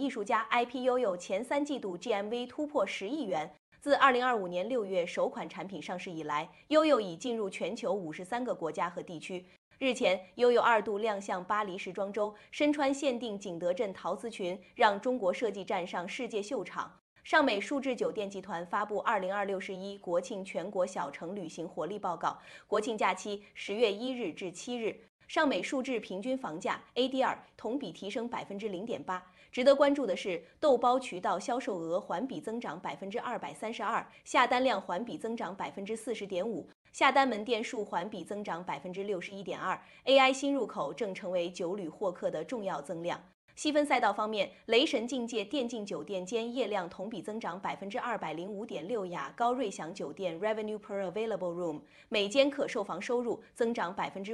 艺术家 IP YOYO 前3季度 GMV 突破10亿元。自2025年6月首款产品上市以来，YOYO已进入全球53个国家和地区。日前，YOYO2度亮相巴黎时装周，身穿限定景德镇陶瓷裙，让中国设计站上世界秀场。尚美数至酒店集团发布2026-11国庆全国小城旅行活力报告，国庆假期10月1日至7日。尚美数至平均房价 ADR 同比提升0.8%。值得关注的是，豆包渠道销售额环比增长232%，下单量环比增长40.5%，下单门店数环比增长61.2%。AI 新入口正成为酒旅获客的重要增量。细分赛道方面，雷神境界电竞酒店间业量同比增长205.6%，雅高瑞享酒店 Revenue per Available Room 每间可售房收入增长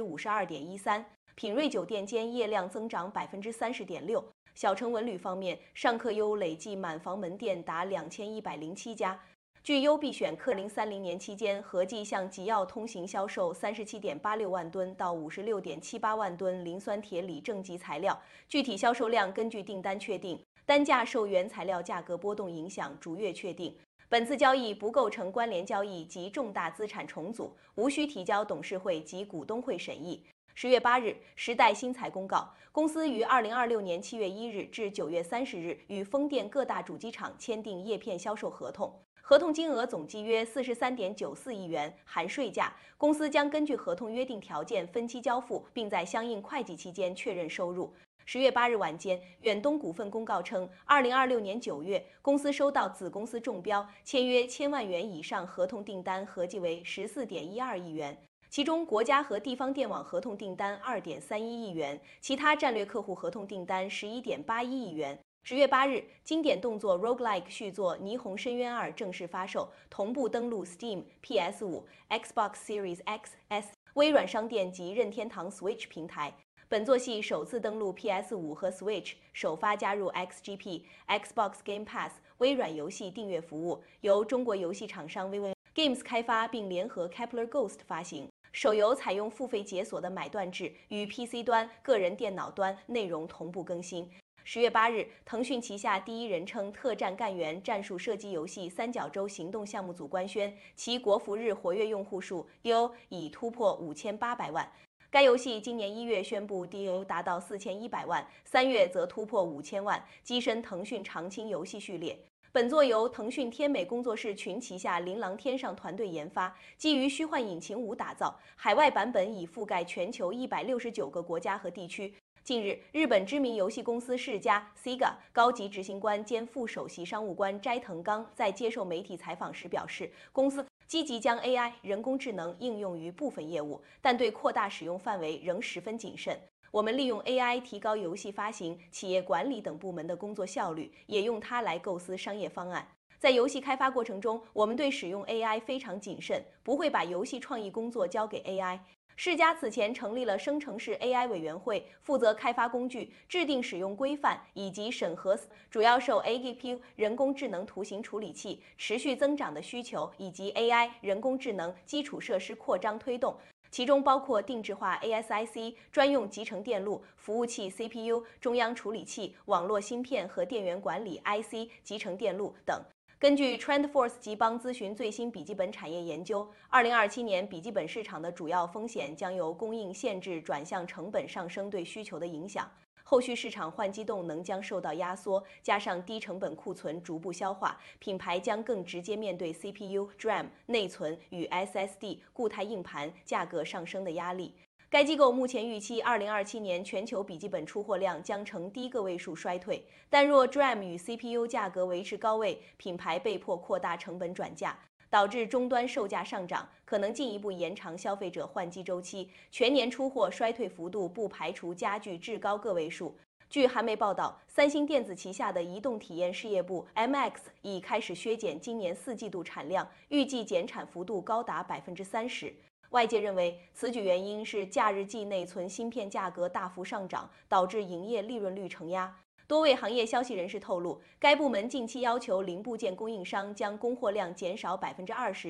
52.13%，品瑞酒店间业量增长30.6%。小城文旅方面，尚客优累计满房门店达2107家。据优必选客，2030年期间合计向吉奥通行销售37.86万吨到56.78万吨磷酸铁锂正极材料，具体销售量根据订单确定，单价受原材料价格波动影响，逐月确定。本次交易不构成关联交易及重大资产重组，无需提交董事会及股东会审议。10月8日，时代新材公告，公司于2026年7月1日至9月30日与风电各大主机厂签订叶片销售合同。合同金额总计约43.94亿元，含税价。公司将根据合同约定条件分期交付，并在相应会计期间确认收入。10月8日晚间，远东股份公告称，2026年9月，公司收到子公司中标，签约1000万元以上合同订单合计为14.12亿元。其中，国家和地方电网合同订单2.31亿元，其他战略客户合同订单11.81亿元。10月8日，经典动作 Roguelike 续作《霓虹深渊2》正式发售，同步登陆 Steam、PS5、Xbox Series X、S、微软商店及任天堂 Switch 平台。本作系首次登陆 PS5 和 Switch， 首发加入 XGP、Xbox Game Pass、微软游戏订阅服务，由中国游戏厂商 VIVO Games 开发，并联合 Kepler Ghost 发行。手游采用付费解锁的买断制，与 PC 端、个人电脑端内容同步更新。10月8日，腾讯旗下第一人称特战干员战术射击游戏三角洲行动项目组官宣，其国服日活跃用户数 DAU 已突破5800万。该游戏今年1月宣布 DAU 达到4100万，3月则突破5000万，跻身腾讯常青游戏序列。本作由腾讯天美工作室群旗下琳琅天上团队研发，基于虚幻引擎5打造，海外版本已覆盖全球169个国家和地区。近日，日本知名游戏公司世嘉 （Sega） 高级执行官兼副首席商务官斋藤刚在接受媒体采访时表示，公司积极将 AI 人工智能应用于部分业务，但对扩大使用范围仍十分谨慎。我们利用 AI 提高游戏发行、企业管理等部门的工作效率，也用它来构思商业方案。在游戏开发过程中，我们对使用 AI 非常谨慎，不会把游戏创意工作交给 AI。世嘉此前成立了生成式 AI 委员会，负责开发工具、制定使用规范以及审核，主要受 AGPU 人工智能图形处理器持续增长的需求以及 AI 人工智能基础设施扩张推动，其中包括定制化 ASIC、专用集成电路、服务器 CPU、中央处理器、网络芯片和电源管理 IC、集成电路等。根据 TrendForce 集邦咨询最新笔记本产业研究，2027年笔记本市场的主要风险将由供应限制转向成本上升对需求的影响。后续市场换机动能将受到压缩，加上低成本库存逐步消化，品牌将更直接面对 CPU、DRAM、内存与 SSD 固态硬盘价格上升的压力。该机构目前预期2027年全球笔记本出货量将呈低个位数衰退，但若 DRAM 与 CPU 价格维持高位，品牌被迫扩大成本转嫁，导致终端售价上涨，可能进一步延长消费者换机周期，全年出货衰退幅度不排除加剧至高个位数。据韩媒报道，三星电子旗下的移动体验事业部 MX 已开始削减今年4季度产量，预计减产幅度高达30%。外界认为，此举原因是假日季内存芯片价格大幅上涨，导致营业利润率承压。多位行业消息人士透露，该部门近期要求零部件供应商将供货量减少20%。